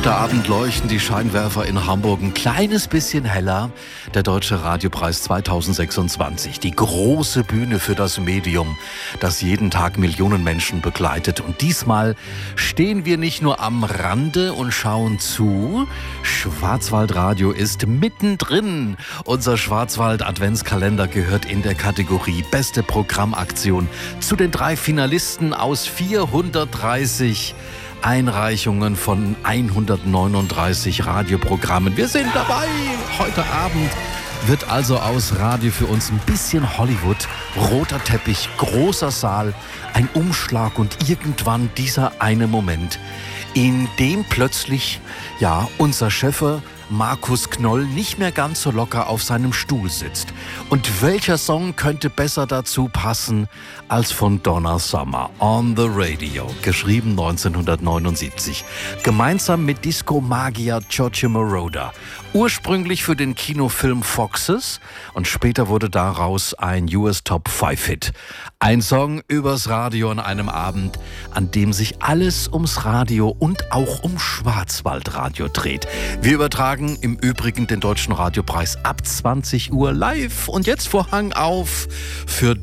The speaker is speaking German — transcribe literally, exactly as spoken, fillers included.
Heute Abend leuchten die Scheinwerfer in Hamburg ein kleines bisschen heller. Der Deutsche Radiopreis zweitausendsechsundzwanzig. Die große Bühne für das Medium, das jeden Tag Millionen Menschen begleitet. Und diesmal stehen wir nicht nur am Rande und schauen zu. Schwarzwaldradio ist mittendrin. Unser Schwarzwald-Adventskalender gehört in der Kategorie Beste Programmaktion zu den drei Finalisten aus vierhundertdreißig Einreichungen von hundertneununddreißig Radioprogrammen. Wir sind dabei. Heute Abend wird also aus Radio für uns ein bisschen Hollywood. Roter Teppich, großer Saal, ein Umschlag und irgendwann dieser eine Moment, in dem plötzlich, ja, unser Chef Markus Knoll nicht mehr ganz so locker auf seinem Stuhl sitzt. Und welcher Song könnte besser dazu passen als von Donna Summer, On the Radio, geschrieben neunzehnhundertneunundsiebzig, gemeinsam mit Disco-Magier Giorgio Moroder. Ursprünglich für den Kinofilm Foxes und später wurde daraus ein U S Top fünf Hit. Ein Song übers Radio an einem Abend, an dem sich alles ums Radio und auch um Schwarzwaldradio dreht. Wir übertragen im Übrigen den Deutschen Radiopreis ab zwanzig Uhr live. Und jetzt Vorhang auf für